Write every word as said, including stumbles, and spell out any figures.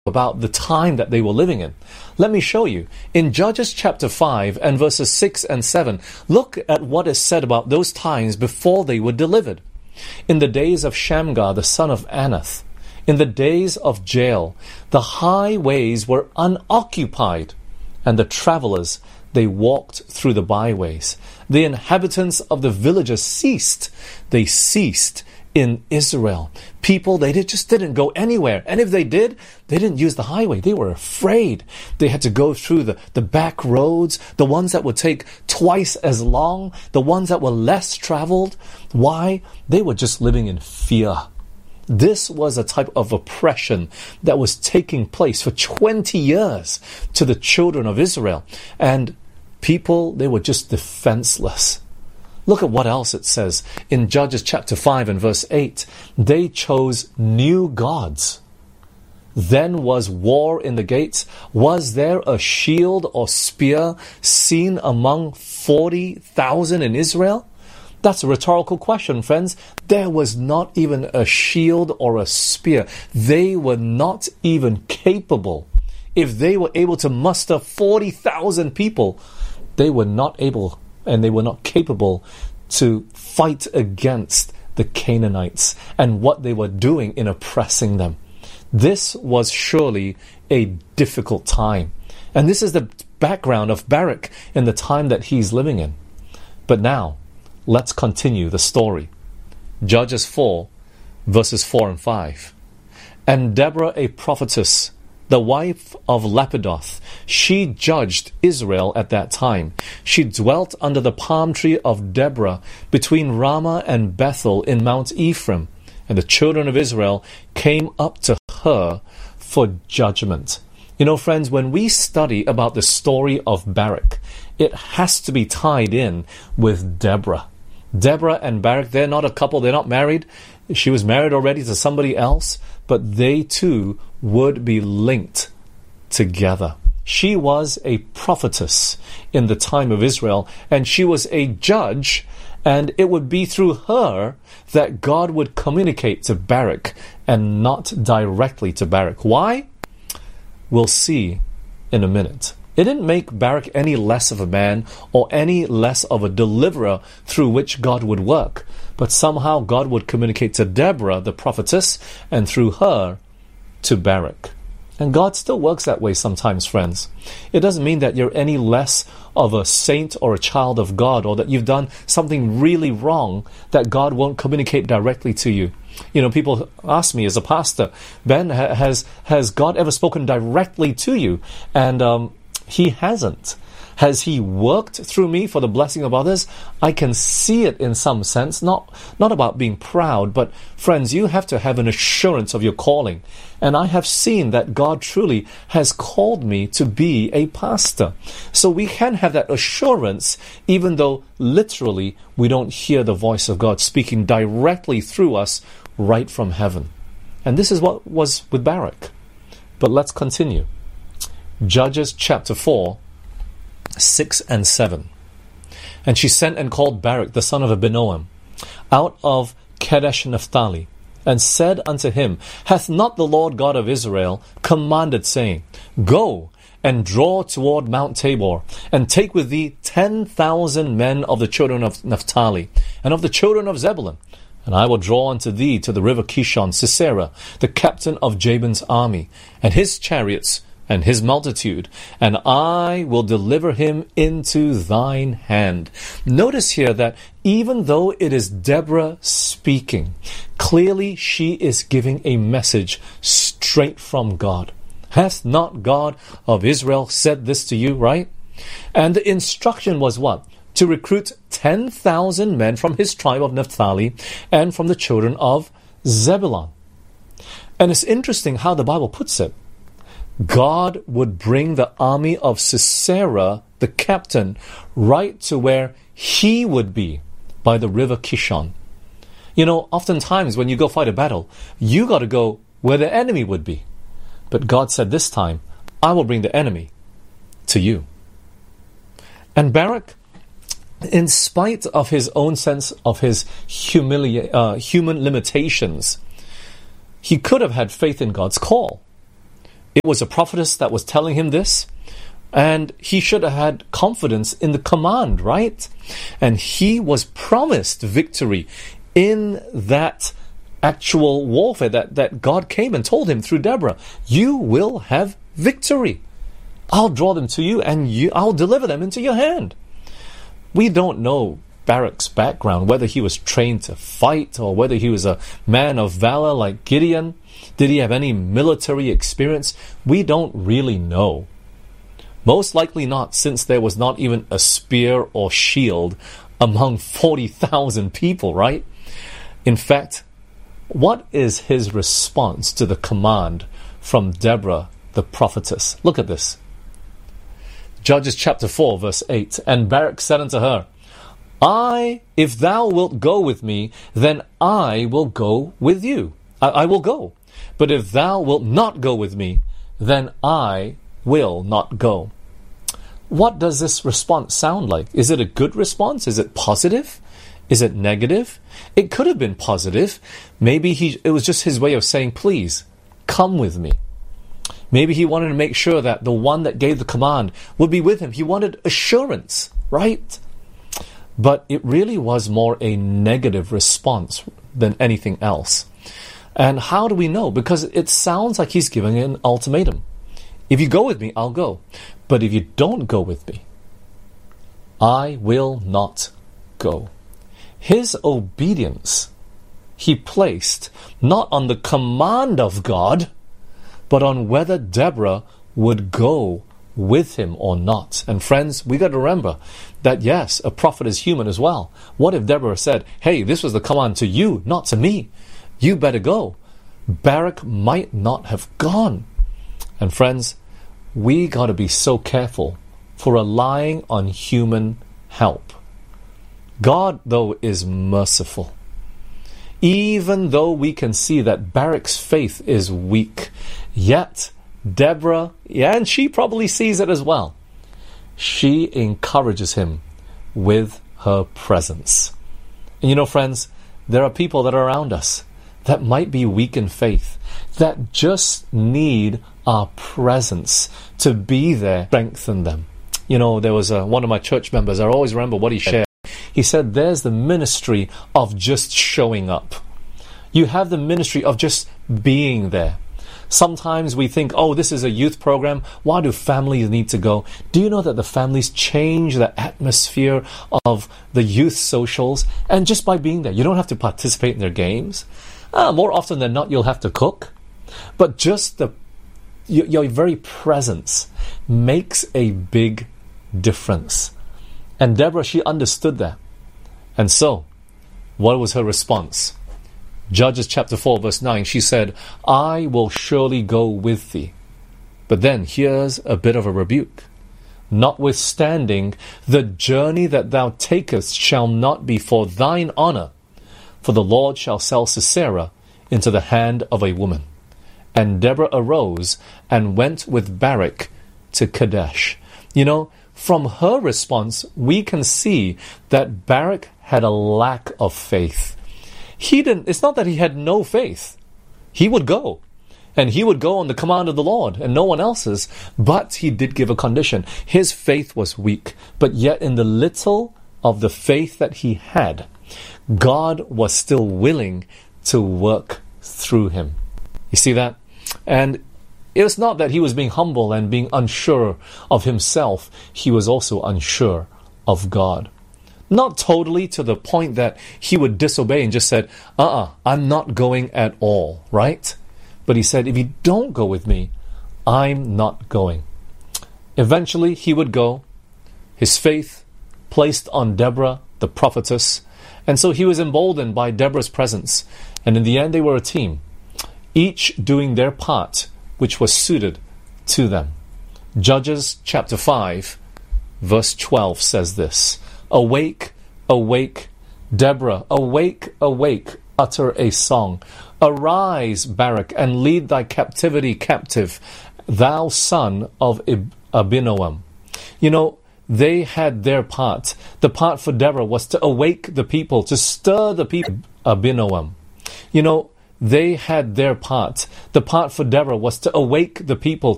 about the time that they were living in. Let me show you. In Judges chapter five and verses six and seven, look at what is said about those times before they were delivered. In the days of Shamgar, the son of Anath, in the days of Jael, the highways were unoccupied, and the travelers, they walked through the byways. The inhabitants of the villages ceased. They ceased in Israel. People, they did, just didn't go anywhere. And if they did, they didn't use the highway. They were afraid. They had to go through the, the back roads, the ones that would take twice as long, the ones that were less traveled. Why? They were just living in fear. This was a type of oppression that was taking place for twenty years to the children of Israel. And people, they were just defenseless. Look at what else it says in Judges chapter five and verse eight. They chose new gods. Then was war in the gates. Was there a shield or spear seen among forty thousand in Israel? That's a rhetorical question, friends. There was not even a shield or a spear. They were not even capable. If they were able to muster forty thousand people, they were not able and they were not capable to fight against the Canaanites and what they were doing in oppressing them. This was surely a difficult time. And this is the background of Barak in the time that he's living in. But now, let's continue the story. Judges four, verses four and five. And Deborah, a prophetess, the wife of Lapidoth, she judged Israel at that time. She dwelt under the palm tree of Deborah between Ramah and Bethel in Mount Ephraim. And the children of Israel came up to her for judgment. You know, friends, when we study about the story of Barak, it has to be tied in with Deborah. Deborah and Barak, they're not a couple, they're not married. She was married already to somebody else, but they too would be linked together. She was a prophetess in the time of Israel, and she was a judge, and it would be through her that God would communicate to Barak and not directly to Barak. Why? We'll see in a minute. It didn't make Barak any less of a man or any less of a deliverer through which God would work, but somehow God would communicate to Deborah, the prophetess, and through her to Barak. And God still works that way sometimes, friends. It doesn't mean that you're any less of a saint or a child of God, or that you've done something really wrong that God won't communicate directly to you. You know, people ask me as a pastor, Ben, has has God ever spoken directly to you? And um, He hasn't. Has He worked through me for the blessing of others? I can see it in some sense, not, not about being proud, but friends, you have to have an assurance of your calling. And I have seen that God truly has called me to be a pastor. So we can have that assurance, even though literally we don't hear the voice of God speaking directly through us right from heaven. And this is what was with Barak. But let's continue. Judges chapter four, six and seven. And she sent and called Barak the son of Abinoam out of Kadesh Naphtali, and said unto him, Hath not the Lord God of Israel commanded, saying, Go and draw toward Mount Tabor, and take with thee ten thousand men of the children of Naphtali, and of the children of Zebulun, and I will draw unto thee to the river Kishon Sisera, the captain of Jabin's army, and his chariots, and his multitude, and I will deliver him into thine hand. Notice here that even though it is Deborah speaking, clearly she is giving a message straight from God. Hath not God of Israel said this to you, right? And the instruction was what? To recruit ten thousand men from his tribe of Naphtali and from the children of Zebulun. And it's interesting how the Bible puts it. God would bring the army of Sisera, the captain, right to where he would be, by the river Kishon. You know, oftentimes when you go fight a battle, you got to go where the enemy would be. But God said this time, I will bring the enemy to you. And Barak, in spite of his own sense of his humili- uh, human limitations, he could have had faith in God's call. It was a prophetess that was telling him this, and he should have had confidence in the command, right? And he was promised victory in that actual warfare that, that God came and told him through Deborah. You will have victory. I'll draw them to you, and you, I'll deliver them into your hand. We don't know Barak's background, whether he was trained to fight or whether he was a man of valor like Gideon. Did he have any military experience? We don't really know. Most likely not, since there was not even a spear or shield among forty thousand people, right? In fact, what is his response to the command from Deborah the prophetess? Look at this. Judges chapter four, verse eight. And Barak said unto her, I, if thou wilt go with me, then I will go with you. I, I will go. But if thou wilt not go with me, then I will not go. What does this response sound like? Is it a good response? Is it positive? Is it negative? It could have been positive. Maybe he it was just his way of saying, please, come with me. Maybe he wanted to make sure that the one that gave the command would be with him. He wanted assurance, right? But it really was more a negative response than anything else. And how do we know? Because it sounds like he's giving an ultimatum. If you go with me, I'll go. But if you don't go with me, I will not go. His obedience he placed not on the command of God, but on whether Deborah would go with him or not. And friends, we got to remember that yes, a prophet is human as well. What if Deborah said, hey, this was the command to you, not to me. You better go. Barak might not have gone. And friends, we got to be so careful for relying on human help. God, though, is merciful. Even though we can see that Barak's faith is weak, yet Deborah, yeah, and she probably sees it as well, she encourages him with her presence. And you know, friends, there are people that are around us that might be weak in faith, that just need our presence to be there, strengthen them. You know, there was a, one of my church members, I always remember what he shared. He said, there's the ministry of just showing up. You have the ministry of just being there. Sometimes we think, oh, this is a youth program. Why do families need to go? Do you know that the families change the atmosphere of the youth socials? And just by being there, you don't have to participate in their games. Uh, more often than not, you'll have to cook. But just the your, your very presence makes a big difference. And Deborah, she understood that. And so, what was her response? Judges chapter four, verse nine, she said, I will surely go with thee. But then, here's a bit of a rebuke. Notwithstanding, the journey that thou takest shall not be for thine honor, for the Lord shall sell Sisera into the hand of a woman. And Deborah arose and went with Barak to Kadesh. You know, from her response, we can see that Barak had a lack of faith. He didn't, it's not that he had no faith. He would go. And he would go on the command of the Lord and no one else's. But he did give a condition. His faith was weak. But yet in the little of the faith that he had, God was still willing to work through him. You see that? And it was not that he was being humble and being unsure of himself. He was also unsure of God. Not totally to the point that he would disobey and just said, uh-uh, I'm not going at all, right? But he said, if you don't go with me, I'm not going. Eventually, he would go. His faith placed on Deborah, the prophetess. And so he was emboldened by Deborah's presence. And in the end, they were a team, each doing their part, which was suited to them. Judges chapter five, verse twelve says this, Awake, awake, Deborah, awake, awake, utter a song. Arise, Barak, and lead thy captivity captive, thou son of Abinoam. You know, they had their part. The part for Deborah was to awake the people, to stir the people. Abinoam. You know, They had their part. The part for Deborah was to awake the people